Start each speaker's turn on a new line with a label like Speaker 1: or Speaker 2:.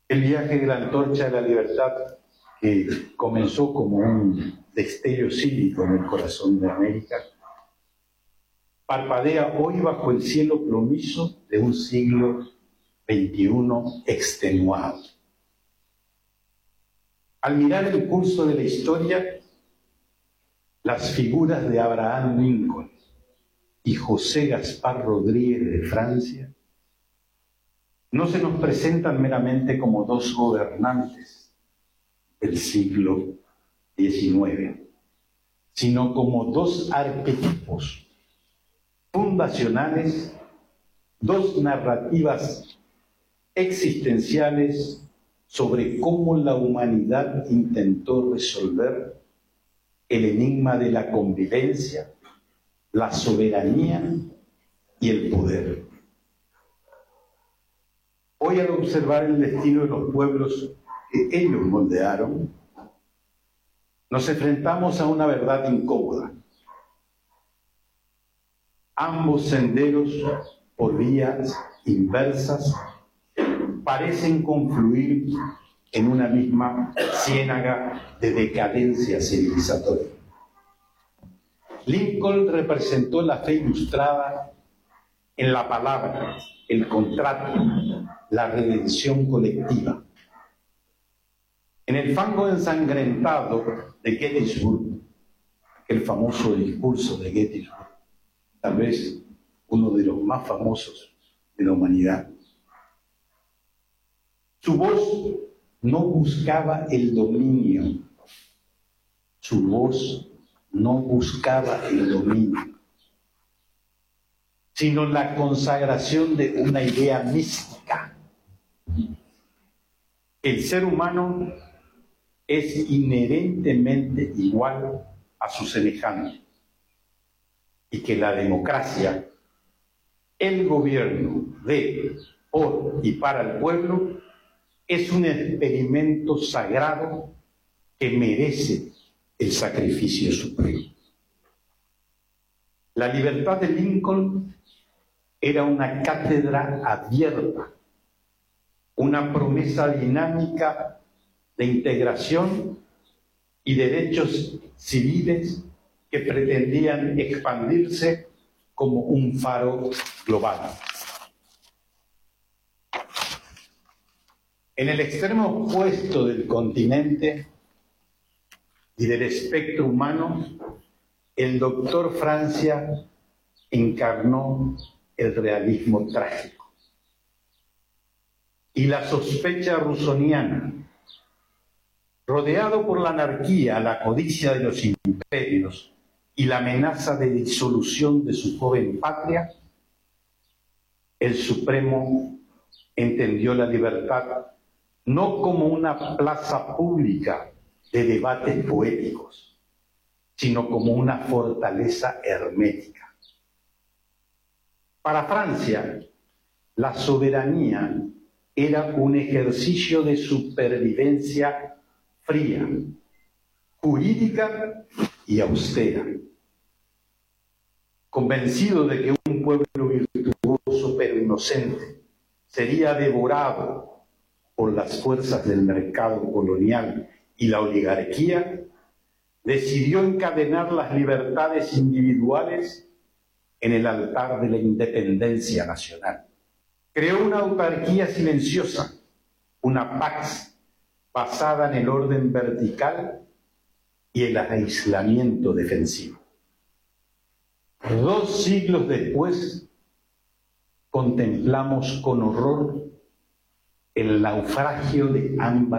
Speaker 1: El viaje de la Antorcha de la Libertad, que comenzó como un destello cívico en el corazón de América, parpadea hoy bajo el cielo plomizo de un siglo XXI extenuado. Al mirar el curso de la historia, las figuras de Abraham Lincoln y José Gaspar Rodríguez de Francia no se nos presentan meramente como dos gobernantes del siglo XIX, sino como dos arquetipos fundacionales, dos narrativas existenciales sobre cómo la humanidad intentó resolver el enigma de la convivencia, la soberanía y el poder. Hoy, al observar el destino de los pueblos que ellos moldearon, nos enfrentamos a una verdad incómoda. Ambos senderos, por vías inversas, parecen confluir en una misma ciénaga de decadencia civilizatoria. Lincoln representó la fe ilustrada en la palabra, el contrato, la redención colectiva. En el fango ensangrentado de Gettysburg, el famoso discurso de Gettysburg, tal vez uno de los más famosos de la humanidad, su voz no buscaba el dominio, su voz no buscaba el dominio, sino la consagración de una idea mística. El ser humano es inherentemente igual a su semejante y que la democracia, el gobierno de, por y para el pueblo, es un experimento sagrado que merece el sacrificio supremo. La libertad de Lincoln era una cátedra abierta, una promesa dinámica de integración y derechos civiles que pretendían expandirse como un faro global. En el extremo opuesto del continente y del espectro humano, el doctor Francia encarnó el realismo trágico. Y la sospecha rusoniana, rodeado por la anarquía, la codicia de los imperios y la amenaza de disolución de su joven patria, el Supremo entendió la libertad no como una plaza pública de debates poéticos, sino como una fortaleza hermética. Para Francia, la soberanía era un ejercicio de supervivencia fría, jurídica y austera. Convencido de que un pueblo virtuoso pero inocente sería devorado por las fuerzas del mercado colonial y la oligarquía, decidió encadenar las libertades individuales en el altar de la independencia nacional. Creó una autarquía silenciosa, una pax basada en el orden vertical y el aislamiento defensivo. 2 siglos después, contemplamos con horror el naufragio de ambas